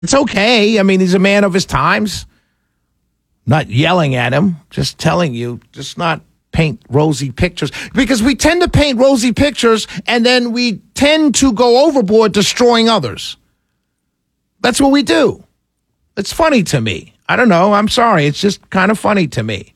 It's okay. I mean, he's a man of his times. Not yelling at him, just telling you, just not paint rosy pictures. Because we tend to paint rosy pictures and then we tend to go overboard destroying others. That's what we do. It's funny to me. I don't know. I'm sorry. It's just kind of funny to me.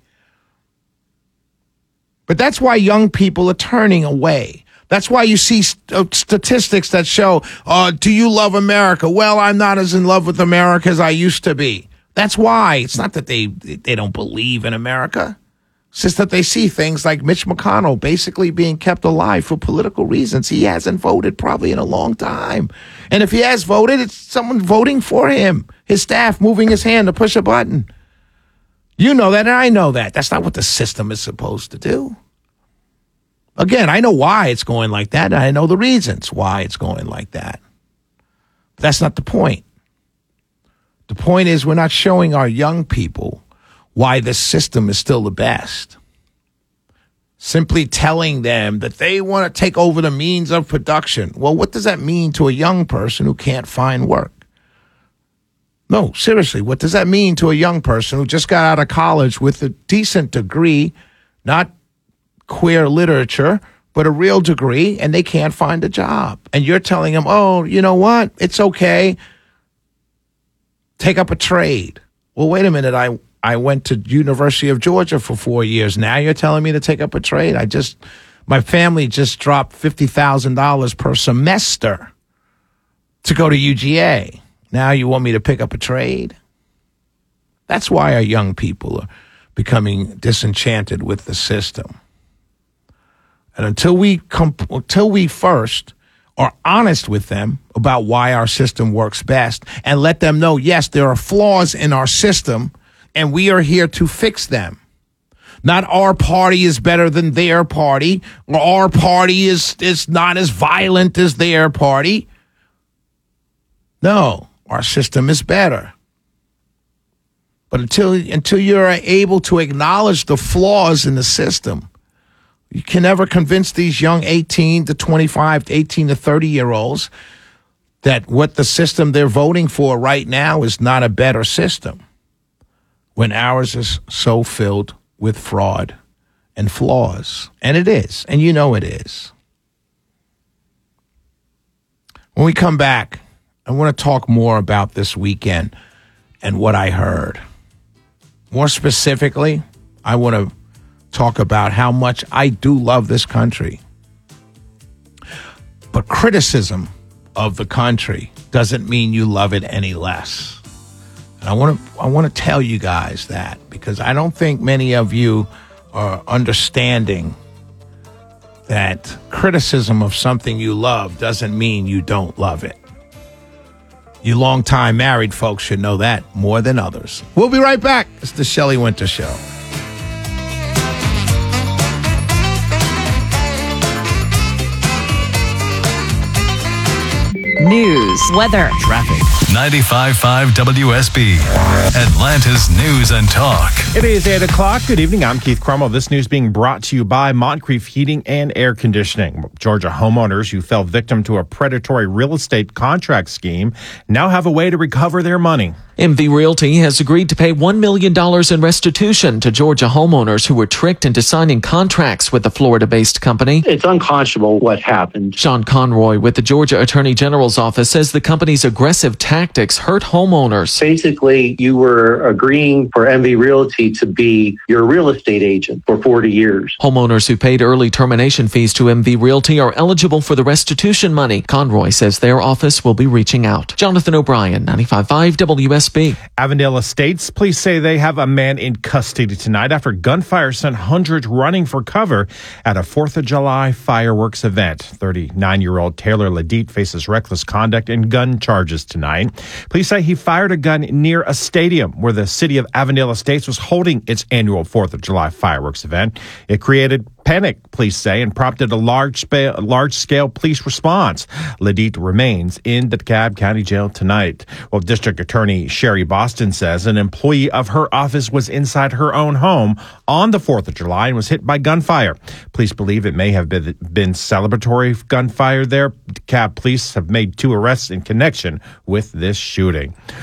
But that's why young people are turning away. That's why you see statistics that show, do you love America? Well, I'm not as in love with America as I used to be. That's why. It's not that they don't believe in America. It's just that they see things like Mitch McConnell basically being kept alive for political reasons. He hasn't voted probably in a long time. And if he has voted, it's someone voting for him. His staff moving his hand to push a button. You know that, and I know that. That's not what the system is supposed to do. Again, I know why it's going like that, and I know the reasons why it's going like that. But that's not the point. The point is we're not showing our young people why this system is still the best. Simply telling them that they want to take over the means of production. Well, what does that mean to a young person who can't find work? No, seriously, what does that mean to a young person who just got out of college with a decent degree, not queer literature, but a real degree, and they can't find a job? And you're telling them, oh, you know what? It's okay. Take up a trade. Well, wait a minute. I went to University of Georgia for 4 years. Now you're telling me to take up a trade? My family just dropped $50,000 per semester to go to UGA. Now you want me to pick up a trade? That's why our young people are becoming disenchanted with the system. And until we first are honest with them about why our system works best and let them know, yes, there are flaws in our system and we are here to fix them. Not our party is better than their party, or our party is not as violent as their party. No, our system is better. But until you're able to acknowledge the flaws in the system, you can never convince these young 18 to 25 to 18 to 30-year-olds that what the system they're voting for right now is not a better system, when ours is so filled with fraud and flaws. And it is, and you know it is. When we come back, I want to talk more about this weekend and what I heard. More specifically, I want to talk about how much I do love this country. But criticism of the country doesn't mean you love it any less. And I want to tell you guys that, because I don't think many of you are understanding that criticism of something you love doesn't mean you don't love it. You long-time married folks should know that more than others. We'll be right back. It's the Shelley Winter Show. News, weather, traffic. 95.5 WSB, Atlanta's News and Talk. It is 8 o'clock. Good evening. I'm Keith Cromwell. This news being brought to you by Moncrief Heating and Air Conditioning. Georgia homeowners who fell victim to a predatory real estate contract scheme now have a way to recover their money. MV Realty has agreed to pay $1 million in restitution to Georgia homeowners who were tricked into signing contracts with the Florida-based company. It's unconscionable what happened. Sean Conroy with the Georgia Attorney General's office says the company's aggressive tactics hurt homeowners. Basically, you were agreeing for MV Realty to be your real estate agent for 40 years. Homeowners who paid early termination fees to MV Realty are eligible for the restitution money. Conroy says their office will be reaching out. Jonathan O'Brien, 95.5 WSB. Avondale Estates police say they have a man in custody tonight after gunfire sent hundreds running for cover at a 4th of July fireworks event. 39-year-old Taylor Ledite faces reckless conduct and gun charges tonight. Police say he fired a gun near a stadium where the city of Avondale Estates was holding its annual 4th of July fireworks event. It created panic, police say, and prompted a large-scale police response. Ledit remains in the DeKalb County Jail tonight. Well, District Attorney Sherry Boston says an employee of her office was inside her own home on the 4th of July and was hit by gunfire. Police believe it may have been celebratory gunfire there. DeKalb police have made 2 arrests in connection with this shooting.